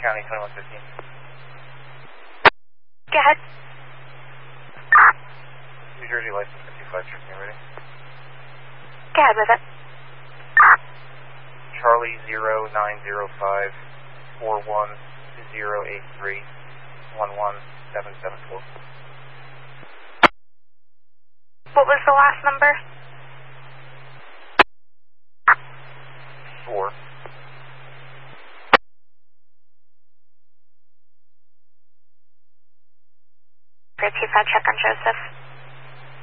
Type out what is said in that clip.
County 2115. Go ahead. New Jersey license 55, check me ready. Go ahead with it. Charlie 0905 41083 11774. What was the last number? 4. For 25, check on Joseph.